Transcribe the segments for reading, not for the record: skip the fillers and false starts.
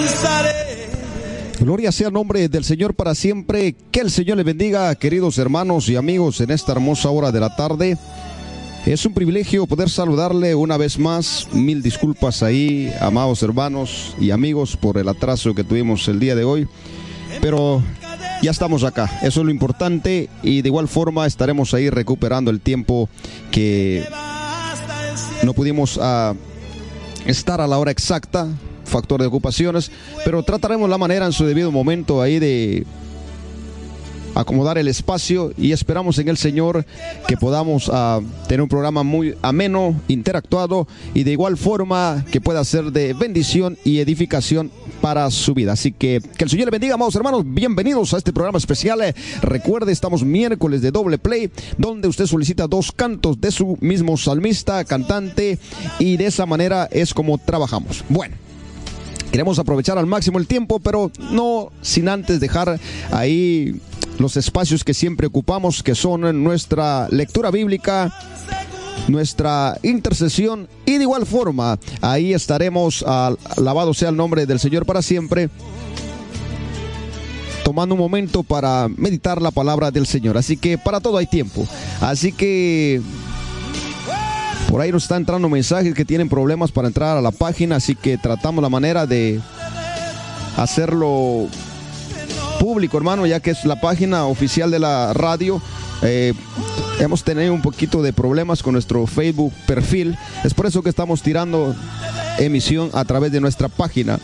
Gloria sea el nombre del Señor para siempre. Que el Señor les bendiga, queridos hermanos y amigos, en esta hermosa hora de la tarde. Es un privilegio poder saludarle una vez más. Mil disculpas ahí, amados hermanos y amigos, por el atraso que tuvimos el día de hoy. Pero ya estamos acá, eso es lo importante, y de igual forma estaremos ahí recuperando el tiempo que no pudimos estar a la hora exacta, factor de ocupaciones, pero trataremos la manera en su debido momento ahí de acomodar el espacio, y esperamos en el Señor que podamos tener un programa muy ameno, interactuado, y de igual forma que pueda ser de bendición y edificación para su vida. Así que el Señor le bendiga, amados hermanos. Bienvenidos a este programa especial. Recuerde, estamos miércoles de doble play, donde usted solicita 2 cantos de su mismo salmista, cantante, y de esa manera es como trabajamos. Bueno, queremos aprovechar al máximo el tiempo, pero no sin antes dejar ahí los espacios que siempre ocupamos, que son nuestra lectura bíblica, nuestra intercesión, y de igual forma ahí estaremos, alabado sea el nombre del Señor para siempre, tomando un momento para meditar la palabra del Señor. Así que para todo hay tiempo. Así que por ahí nos están entrando mensajes que tienen problemas para entrar a la página, así que tratamos la manera de hacerlo público, hermano, ya que es la página oficial de la radio. Hemos tenido un poquito de problemas con nuestro Facebook perfil. Es por eso que estamos tirando emisión a través de nuestra página.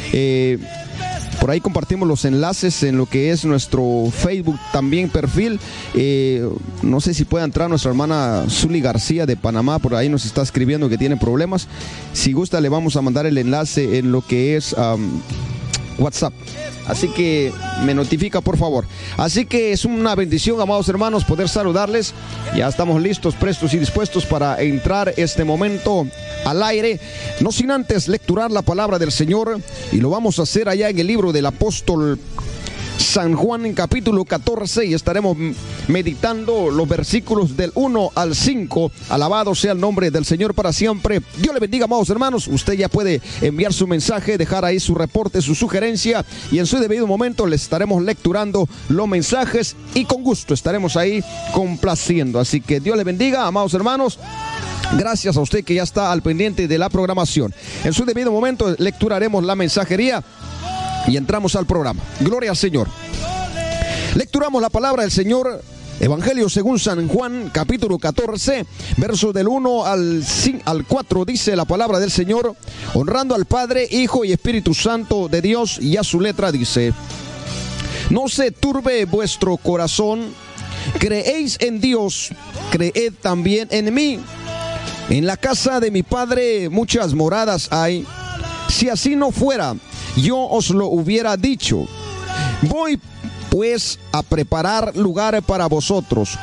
Por ahí compartimos los enlaces en lo que es nuestro Facebook también perfil. No sé si puede entrar nuestra hermana Zuli García de Panamá, por ahí nos está escribiendo que tiene problemas. Si gusta, le vamos a mandar el enlace en lo que es WhatsApp. Así que me notifica, por favor. Así que es una bendición, amados hermanos, poder saludarles. Ya estamos listos, prestos y dispuestos para entrar este momento al aire, no sin antes lecturar la palabra del Señor, y lo vamos a hacer allá en el libro del apóstol San Juan, en capítulo 14, y estaremos meditando los versículos del 1 al 5. Alabado sea el nombre del Señor para siempre. Dios le bendiga, amados hermanos. Usted ya puede enviar su mensaje, dejar ahí su reporte, su sugerencia, y en su debido momento les estaremos lecturando los mensajes, y con gusto estaremos ahí complaciendo. Así que Dios le bendiga, amados hermanos. Gracias a usted que ya está al pendiente de la programación. En su debido momento lecturaremos la mensajería y entramos al programa. Gloria al Señor. Lecturamos la palabra del Señor, Evangelio según San Juan, capítulo 14, versos del 1 al 4, dice la palabra del Señor, honrando al Padre, Hijo y Espíritu Santo de Dios, y a su letra dice: no se turbe vuestro corazón, creéis en Dios, creed también en mí. En la casa de mi Padre muchas moradas hay. Si así no fuera, yo os lo hubiera dicho. Voy pues a preparar lugar para vosotros,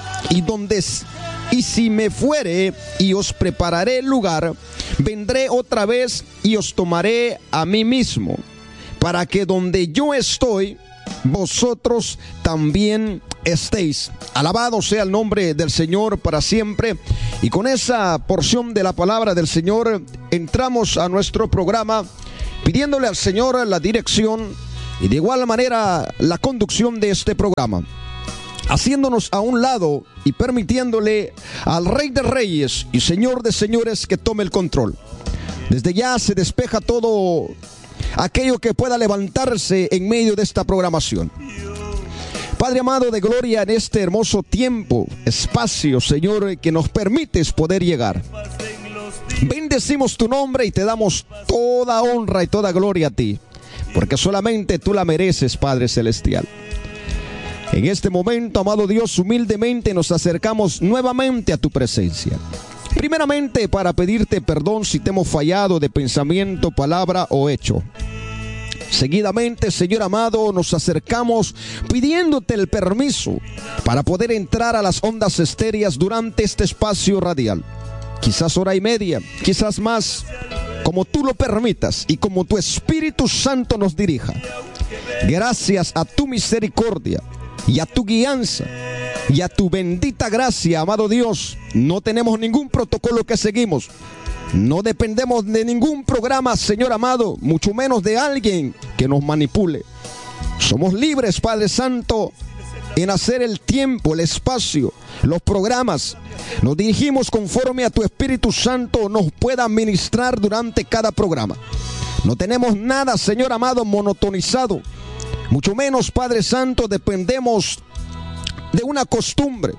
y si me fuere y os prepararé lugar, vendré otra vez y os tomaré a mí mismo, para que donde yo estoy, vosotros también estéis. Alabado sea el nombre del Señor para siempre. Y con esa porción de la palabra del Señor entramos a nuestro programa, pidiéndole al Señor la dirección y de igual manera la conducción de este programa, haciéndonos a un lado y permitiéndole al Rey de Reyes y Señor de Señores que tome el control. Desde ya se despeja todo aquello que pueda levantarse en medio de esta programación. Padre amado de gloria, en este hermoso tiempo, espacio, Señor, que nos permites poder llegar, bendecimos tu nombre y te damos toda honra y toda gloria a ti, porque solamente tú la mereces, Padre Celestial. En este momento, amado Dios, humildemente nos acercamos nuevamente a tu presencia. Primeramente, para pedirte perdón si te hemos fallado de pensamiento, palabra o hecho. Seguidamente, Señor amado, nos acercamos pidiéndote el permiso para poder entrar a las ondas estéreas durante este espacio radial. Quizás hora y media, quizás más, como tú lo permitas y como tu Espíritu Santo nos dirija. Gracias a tu misericordia y a tu guianza y a tu bendita gracia, amado Dios, no tenemos ningún protocolo que seguimos. No dependemos de ningún programa, Señor amado, mucho menos de alguien que nos manipule. Somos libres, Padre Santo, en hacer el tiempo, el espacio, los programas. Nos dirigimos conforme a tu Espíritu Santo nos pueda ministrar durante cada programa. No tenemos nada, Señor amado, monotonizado. Mucho menos, Padre Santo, dependemos de una costumbre,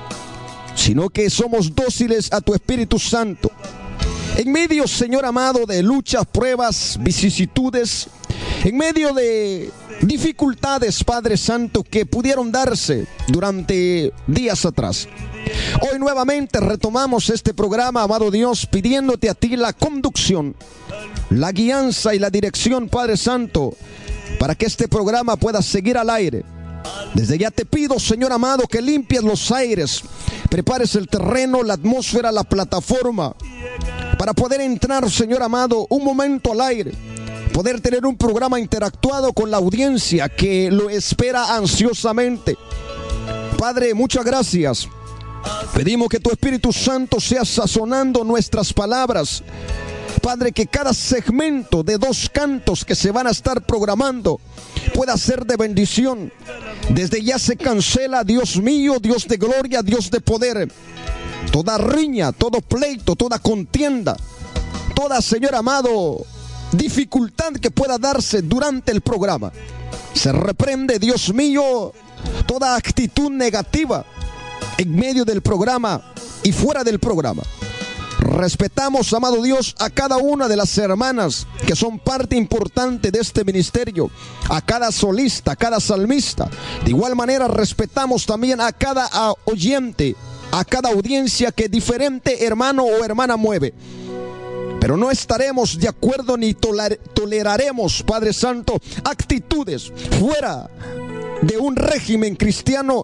sino que somos dóciles a tu Espíritu Santo. En medio, Señor amado, de luchas, pruebas, vicisitudes, en medio de dificultades, Padre Santo, que pudieron darse durante días atrás. Hoy nuevamente retomamos este programa, amado Dios, pidiéndote a ti la conducción, la guianza y la dirección, Padre Santo, para que este programa pueda seguir al aire. Desde ya te pido, Señor amado, que limpies los aires, prepares el terreno, la atmósfera, la plataforma, para poder entrar, Señor amado, un momento al aire, poder tener un programa interactuado con la audiencia que lo espera ansiosamente. Padre, muchas gracias. Pedimos que tu Espíritu Santo sea sazonando nuestras palabras. Padre, que cada segmento de 2 cantos que se van a estar programando pueda ser de bendición. Desde ya se cancela, Dios mío, Dios de gloria, Dios de poder, toda riña, todo pleito, toda contienda, toda, Señor amado, dificultad que pueda darse durante el programa. Se reprende, Dios mío, toda actitud negativa en medio del programa y fuera del programa. Respetamos, amado Dios, a cada una de las hermanas que son parte importante de este ministerio, a cada solista, a cada salmista. De igual manera respetamos también a cada oyente, a cada audiencia que diferente hermano o hermana mueve. Pero no estaremos de acuerdo ni toleraremos, Padre Santo, actitudes fuera de un régimen cristiano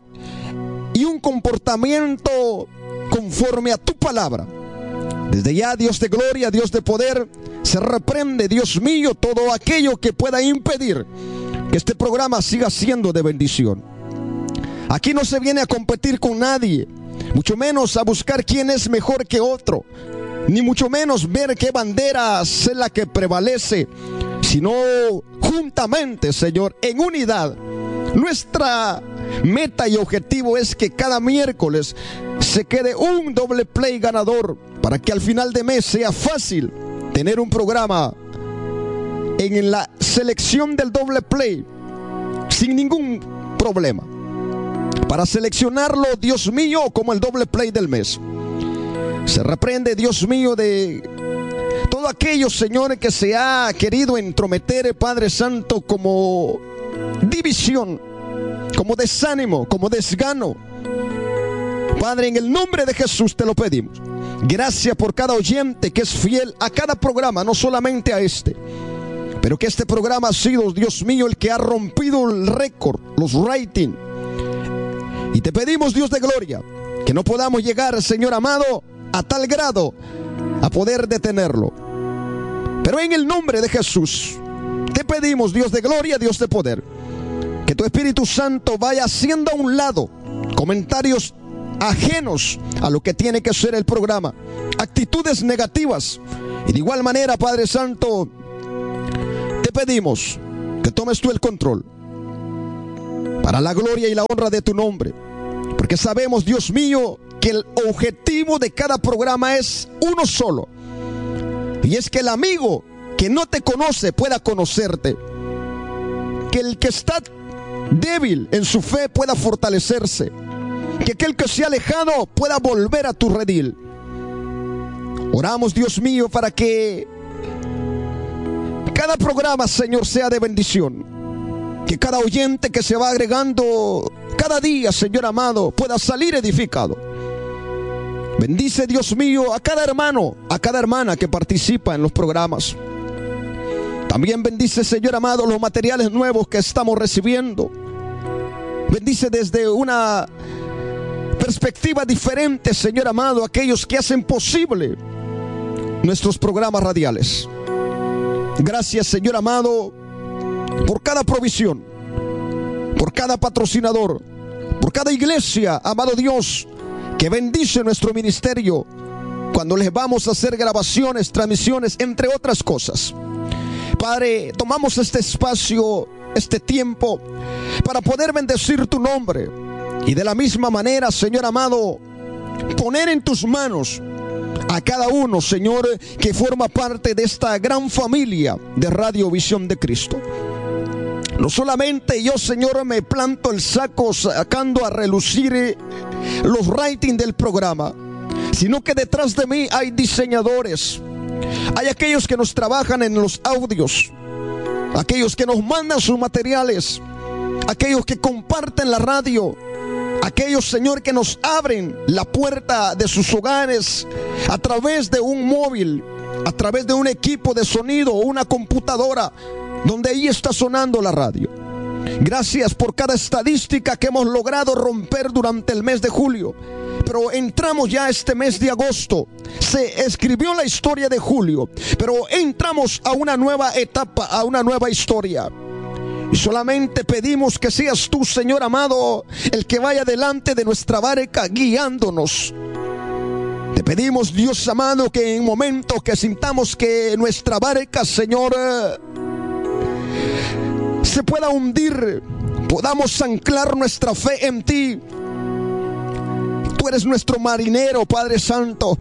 y un comportamiento conforme a tu palabra. Desde ya, Dios de gloria, Dios de poder, se reprende, Dios mío, todo aquello que pueda impedir que este programa siga siendo de bendición. Aquí no se viene a competir con nadie, mucho menos a buscar quién es mejor que otro, ni mucho menos ver qué bandera es la que prevalece, sino juntamente, Señor, en unidad. Nuestra meta y objetivo es que cada miércoles se quede un doble play ganador, para que al final de mes sea fácil tener un programa en la selección del doble play sin ningún problema, para seleccionarlo, Dios mío, como el doble play del mes. Se reprende, Dios mío, de todo aquello, Señor, que se ha querido entrometer, Padre Santo, como división, como desánimo, como desgano. Padre, en el nombre de Jesús te lo pedimos. Gracias por cada oyente que es fiel a cada programa, no solamente a este, pero que este programa ha sido, Dios mío, el que ha rompido el récord, los ratings. Y te pedimos, Dios de gloria, que no podamos llegar, Señor amado, a tal grado a poder detenerlo. Pero en el nombre de Jesús te pedimos, Dios de gloria, Dios de poder, que tu Espíritu Santo vaya haciendo a un lado comentarios ajenos a lo que tiene que ser el programa, actitudes negativas. Y de igual manera, Padre Santo, te pedimos que tomes tú el control para la gloria y la honra de tu nombre, porque sabemos, Dios mío, que el objetivo de cada programa es uno solo, y es que el amigo que no te conoce pueda conocerte, que el que está débil en su fe pueda fortalecerse, que aquel que se ha alejado pueda volver a tu redil. Oramos, Dios mío, para que cada programa, Señor, sea de bendición, que cada oyente que se va agregando cada día, Señor amado, pueda salir edificado. Bendice, Dios mío, a cada hermano, a cada hermana que participa en los programas. También bendice, Señor amado, los materiales nuevos que estamos recibiendo. Bendice desde una perspectiva diferente, Señor amado, aquellos que hacen posible nuestros programas radiales. Gracias, Señor amado, por cada provisión, por cada patrocinador, por cada iglesia, amado Dios, que bendice nuestro ministerio cuando les vamos a hacer grabaciones, transmisiones, entre otras cosas. Padre, tomamos este espacio, este tiempo, para poder bendecir tu nombre. Y de la misma manera, Señor amado, poner en tus manos a cada uno, Señor, que forma parte de esta gran familia de Radio Visión de Cristo. No solamente yo, Señor, me planto el saco sacando a relucir los ratings del programa, sino que detrás de mí hay diseñadores, hay aquellos que nos trabajan en los audios, aquellos que nos mandan sus materiales, aquellos que comparten la radio, aquellos, Señor, que nos abren la puerta de sus hogares a través de un móvil, a través de un equipo de sonido o una computadora donde ahí está sonando la radio. Gracias por cada estadística que hemos logrado romper durante el mes de julio. Pero entramos ya este mes de agosto. Se escribió la historia de julio, pero entramos a una nueva etapa, a una nueva historia. Y solamente pedimos que seas tú, Señor amado, el que vaya delante de nuestra barca guiándonos. Te pedimos, Dios amado, que en momentos que sintamos que nuestra barca, Señor, se pueda hundir, podamos anclar nuestra fe en ti. Tú eres nuestro marinero, Padre Santo.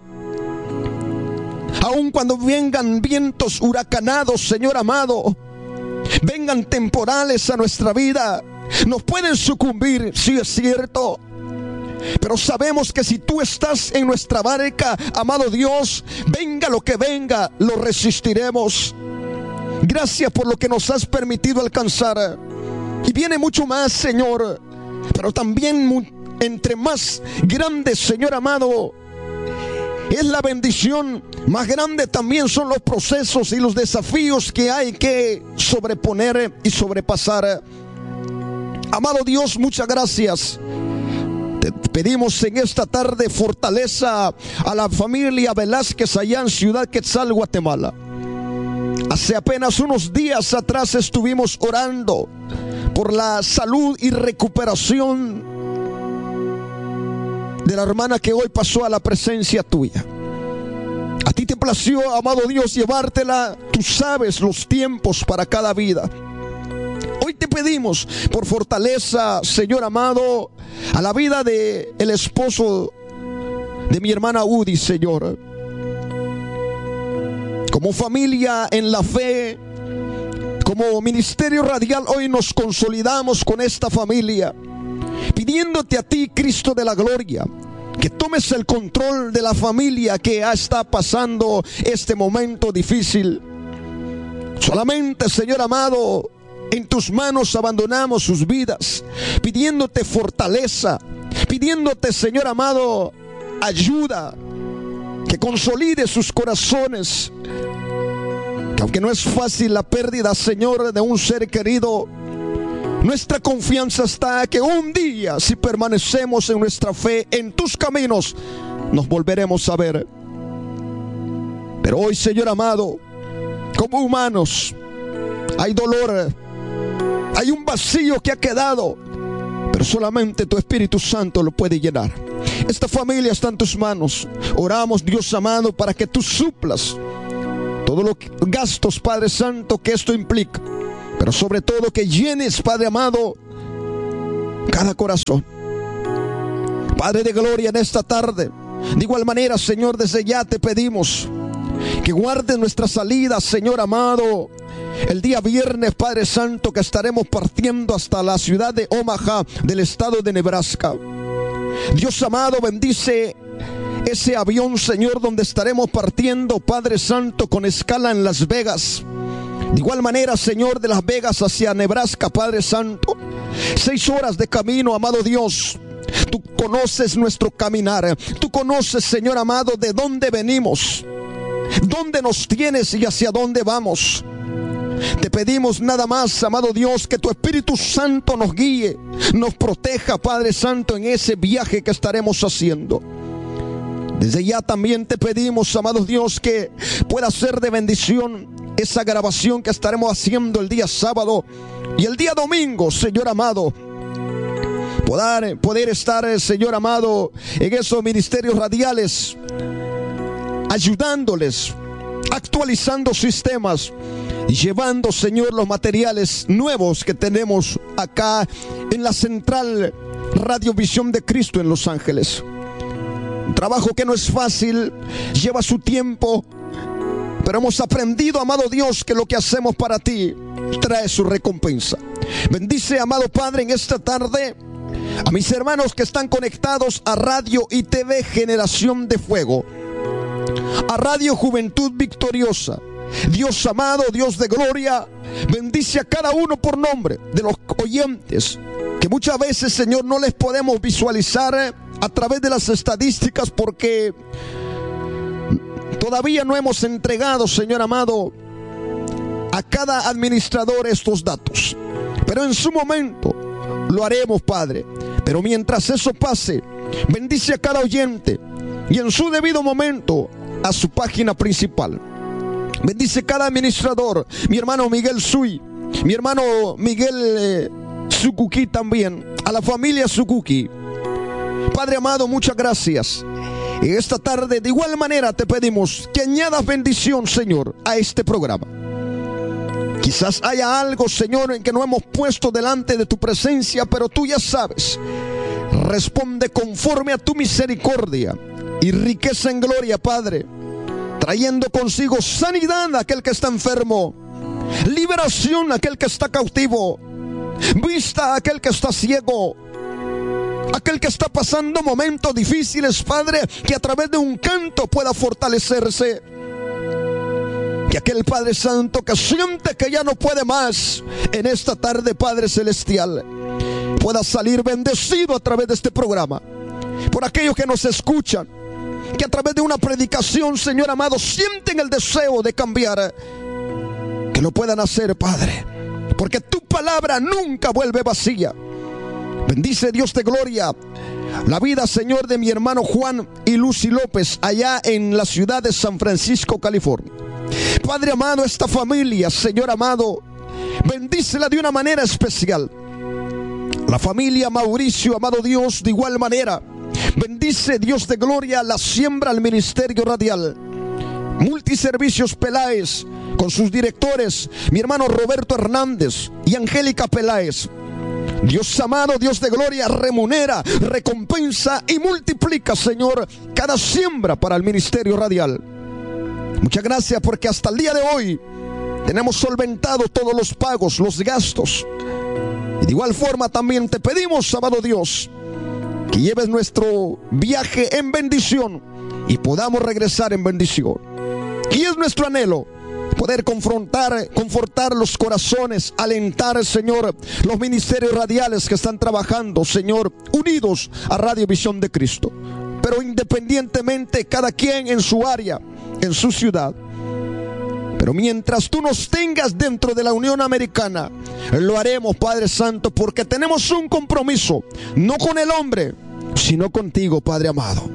Aun cuando vengan vientos huracanados, Señor amado, vengan temporales a nuestra vida, nos pueden sucumbir, sí es cierto, pero sabemos que si tú estás en nuestra barca, amado Dios, venga lo que venga, lo resistiremos. Gracias por lo que nos has permitido alcanzar. Y viene mucho más, Señor, pero también entre más grande, Señor amado, es la bendición, más grande también son los procesos y los desafíos que hay que sobreponer y sobrepasar. Amado Dios, muchas gracias. Te pedimos en esta tarde fortaleza a la familia Velázquez allá en Ciudad Quetzal, Guatemala. Hace apenas unos días atrás estuvimos orando por la salud y recuperación de la hermana que hoy pasó a la presencia tuya. A ti te plació, amado Dios, llevártela. Tú sabes los tiempos para cada vida. Hoy te pedimos por fortaleza, Señor amado, a la vida de el esposo de mi hermana Udi, Señor. Como familia en la fe, como ministerio radial, hoy nos consolidamos con esta familia, pidiéndote a ti, Cristo de la gloria, que tomes el control de la familia que está pasando este momento difícil. Solamente, Señor amado, en tus manos abandonamos sus vidas, pidiéndote fortaleza, pidiéndote, Señor amado, ayuda, que consolide sus corazones. Que aunque no es fácil la pérdida, Señor, de un ser querido, nuestra confianza está que un día, si permanecemos en nuestra fe, en tus caminos, nos volveremos a ver. Pero hoy, Señor amado, como humanos, hay dolor, hay un vacío que ha quedado, pero solamente tu Espíritu Santo lo puede llenar. Esta familia está en tus manos. Oramos, Dios amado, para que tú suplas todos los gastos, Padre Santo, que esto implica, pero sobre todo que llenes, Padre amado, cada corazón. Padre de gloria, en esta tarde, de igual manera, Señor, desde ya te pedimos que guardes nuestra salida, Señor amado, el día viernes, Padre Santo, que estaremos partiendo hasta la ciudad de Omaha, del estado de Nebraska. Dios amado, bendice ese avión, Señor, donde estaremos partiendo, Padre Santo, con escala en Las Vegas. De igual manera, Señor, de Las Vegas hacia Nebraska, Padre Santo, 6 horas de camino, amado Dios. Tú conoces nuestro caminar. Tú conoces, Señor amado, de dónde venimos, dónde nos tienes y hacia dónde vamos. Te pedimos nada más, amado Dios, que tu Espíritu Santo nos guíe, nos proteja, Padre Santo, en ese viaje que estaremos haciendo. Desde ya también te pedimos, amado Dios, que pueda ser de bendición esa grabación que estaremos haciendo el día sábado y el día domingo, Señor amado. Poder estar, Señor amado, en esos ministerios radiales, ayudándoles, actualizando sistemas y llevando, Señor, los materiales nuevos que tenemos acá en la central Radio Visión de Cristo en Los Ángeles. Un trabajo que no es fácil, lleva su tiempo, pero hemos aprendido, amado Dios, que lo que hacemos para ti trae su recompensa. Bendice, amado Padre, en esta tarde a mis hermanos que están conectados a Radio y TV Generación de Fuego, a Radio Juventud Victoriosa. Dios amado, Dios de gloria, bendice a cada uno por nombre de los oyentes, que muchas veces, Señor, no les podemos visualizar a través de las estadísticas porque todavía no hemos entregado, Señor amado, a cada administrador estos datos. Pero en su momento lo haremos, Padre. Pero mientras eso pase, bendice a cada oyente y en su debido momento a su página principal. Bendice cada administrador, mi hermano Miguel Sui, mi hermano Miguel Sukuki también, a la familia Sukuki. Padre amado, muchas gracias. Y esta tarde de igual manera te pedimos que añadas bendición, Señor, a este programa. Quizás haya algo, Señor, en que no hemos puesto delante de tu presencia, pero tú ya sabes. Responde conforme a tu misericordia y riqueza en gloria, Padre, trayendo consigo sanidad a aquel que está enfermo, liberación a aquel que está cautivo, vista a aquel que está ciego, aquel que está pasando momentos difíciles, Padre, que a través de un canto pueda fortalecerse. Que aquel Padre Santo que siente que ya no puede más, en esta tarde, Padre Celestial, pueda salir bendecido a través de este programa. Por aquellos que nos escuchan, que a través de una predicación, Señor amado, sienten el deseo de cambiar, que lo puedan hacer, Padre, porque tu palabra nunca vuelve vacía. Bendice, Dios de gloria, la vida, Señor, de mi hermano Juan y Lucy López allá en la ciudad de San Francisco, California. Padre amado, esta familia, Señor amado, bendícela de una manera especial. La familia Mauricio, amado Dios, de igual manera. Bendice, Dios de gloria, la siembra al ministerio radial. Multiservicios Peláez, con sus directores, mi hermano Roberto Hernández y Angélica Peláez. Dios amado, Dios de gloria, remunera, recompensa y multiplica, Señor, cada siembra para el ministerio radial. Muchas gracias porque hasta el día de hoy tenemos solventado todos los pagos, los gastos. Y de igual forma también te pedimos, amado Dios, que lleves nuestro viaje en bendición y podamos regresar en bendición. Y es nuestro anhelo poder confortar los corazones, alentar, Señor, los ministerios radiales que están trabajando, Señor, unidos a Radio Visión de Cristo. Pero independientemente, cada quien en su área, en su ciudad. Pero mientras tú nos tengas dentro de la Unión Americana, lo haremos, Padre Santo, porque tenemos un compromiso, no con el hombre, sino contigo, Padre amado.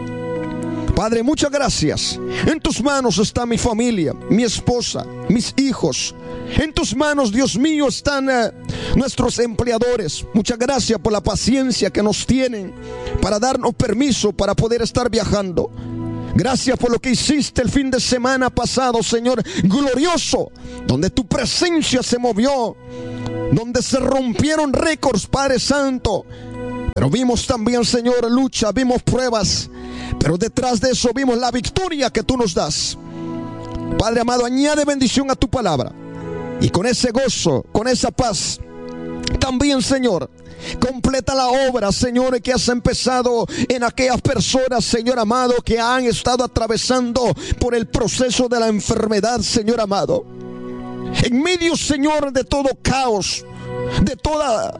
Padre, muchas gracias. En tus manos está mi familia, mi esposa, mis hijos. En tus manos, Dios mío, están nuestros empleadores. Muchas gracias por la paciencia que nos tienen para darnos permiso para poder estar viajando. Gracias por lo que hiciste el fin de semana pasado, Señor, glorioso, donde tu presencia se movió, donde se rompieron récords, Padre Santo. Pero vimos también, Señor, lucha, vimos pruebas, pero detrás de eso vimos la victoria que tú nos das. Padre amado, añade bendición a tu palabra. Y con ese gozo, con esa paz, también, Señor, completa la obra, Señor, que has empezado en aquellas personas, Señor amado, que han estado atravesando por el proceso de la enfermedad, Señor amado. En medio, Señor, de todo caos, de toda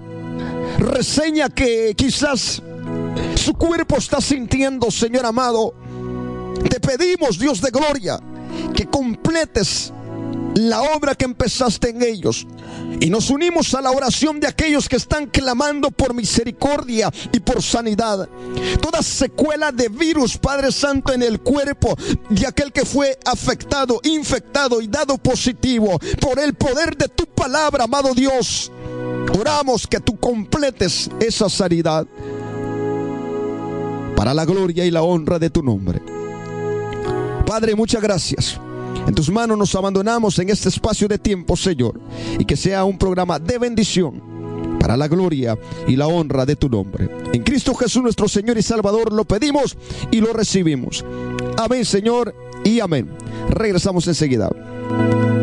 reseña que quizás su cuerpo está sintiendo, Señor amado, te pedimos, Dios de gloria, que completes la obra que empezaste en ellos. Y nos unimos a la oración de aquellos que están clamando por misericordia y por sanidad. Toda secuela de virus, Padre Santo, en el cuerpo de aquel que fue afectado, infectado y dado positivo, por el poder de tu palabra, amado Dios, oramos que tú completes esa sanidad para la gloria y la honra de tu nombre. Padre, muchas gracias. En tus manos nos abandonamos en este espacio de tiempo, Señor, y que sea un programa de bendición para la gloria y la honra de tu nombre. En Cristo Jesús, nuestro Señor y Salvador, lo pedimos y lo recibimos. Amén, Señor, y amén. Regresamos enseguida.